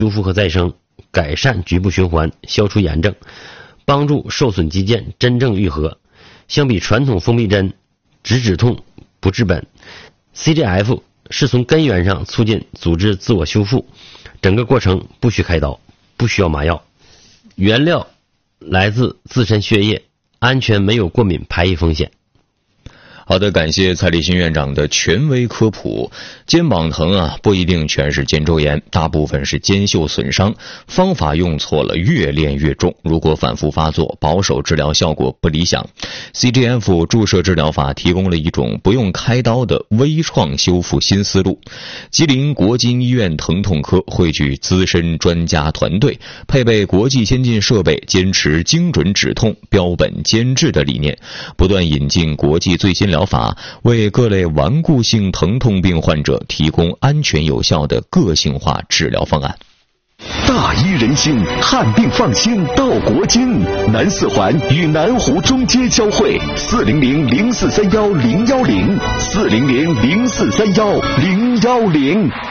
修复和再生，改善局部循环，消除炎症，帮助受损肌腱真正愈合。相比传统封闭针，只止痛不治本， CGF 是从根源上促进组织自我修复，整个过程不需开刀，不需要麻药，原料来自自身血液，安全，没有过敏排异风险。 好的，感谢蔡立新院长的权威科普。肩膀疼不一定全是肩周炎，大部分是肩袖损伤，方法用错了，越练越重，如果反复发作，保守治疗效果不理想。CGF 注射治疗法提供了一种不用开刀的微创修复新思路。吉林国金医院疼痛科汇聚资深专家团队，配备国际先进设备，坚持精准止痛、标本兼治的理念，不断引进国际最新疗法，为各类顽固性疼痛病患者提供安全有效的个性化治疗方案。 大医人心，看病放心到国金。南四环与南湖中街交汇，400-0431-010，400-0431-010。